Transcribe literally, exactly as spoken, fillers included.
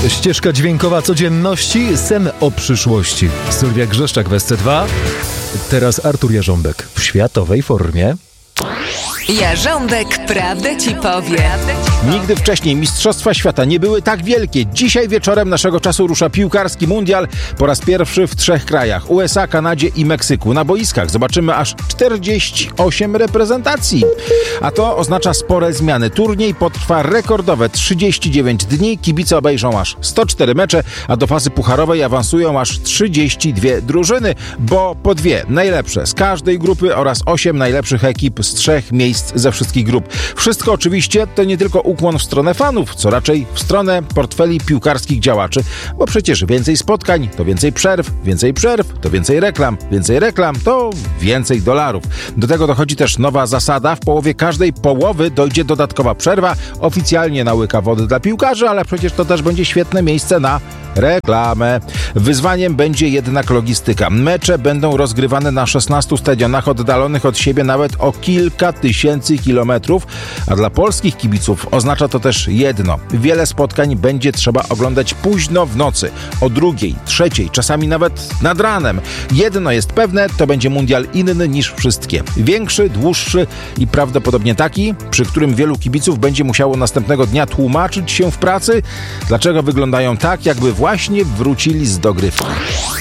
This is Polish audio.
Ścieżka dźwiękowa codzienności, sen o przyszłości. Sylwia Grzeszczak w S C dwa. Teraz Artur Jarząbek w światowej formie. Jarząbek prawdę ci powie. Nigdy wcześniej Mistrzostwa Świata nie były tak wielkie. Dzisiaj wieczorem naszego czasu rusza piłkarski mundial po raz pierwszy w trzech krajach. U S A, Kanadzie i Meksyku. Na boiskach zobaczymy aż czterdzieści osiem reprezentacji. A to oznacza spore zmiany. Turniej potrwa rekordowe trzydzieści dziewięć dni. Kibice obejrzą aż sto cztery mecze, a do fazy pucharowej awansują aż trzydzieści dwie drużyny, bo po dwie najlepsze z każdej grupy oraz osiem najlepszych ekip z trzech miejsc ze wszystkich grup. Wszystko oczywiście to nie tylko ukłon w stronę fanów, co raczej w stronę portfeli piłkarskich działaczy, bo przecież więcej spotkań to więcej przerw, więcej przerw to więcej reklam, więcej reklam to więcej dolarów. Do tego dochodzi też nowa zasada. W połowie każdej połowy dojdzie dodatkowa przerwa, oficjalnie na łyka wody dla piłkarzy, ale przecież to też będzie świetne miejsce na reklamę. Wyzwaniem będzie jednak logistyka. Mecze będą rozgrywane na szesnastu stadionach oddalonych od siebie nawet o kilka tysięcy kilometrów, a dla polskich kibiców oznacza to też jedno. Wiele spotkań będzie trzeba oglądać późno w nocy, o drugiej, trzeciej, czasami nawet nad ranem. Jedno jest pewne, to będzie mundial inny niż wszystkie. Większy, dłuższy i prawdopodobnie taki, przy którym wielu kibiców będzie musiało następnego dnia tłumaczyć się w pracy, dlaczego wyglądają tak, jakby właśnie wrócili z dogrywki.